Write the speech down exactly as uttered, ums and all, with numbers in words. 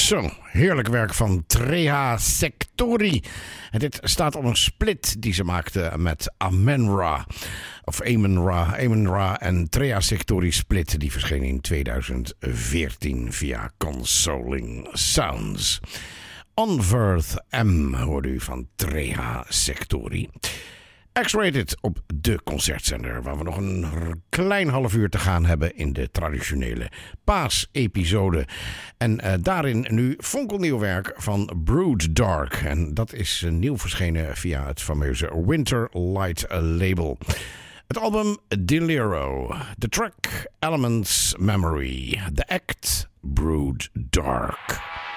Zo, heerlijk werk van Treha Sectori. En dit staat op een split die ze maakte met Amen-Ra. Of Amen-Ra, Amen-Ra en Treha Sectori split. Die verscheen in tweeduizend veertien via Consoling Sounds. Onverth M hoorde u van Treha Sectori. X-Rated op de concertzender, waar we nog een klein half uur te gaan hebben in de traditionele paasepisode. En uh, daarin nu fonkelnieuw werk van Brood Dark. En dat is uh, nieuw verschenen via het fameuze Winter Light label. Het album Deliro, de track Elements Memory, de act Brood Dark.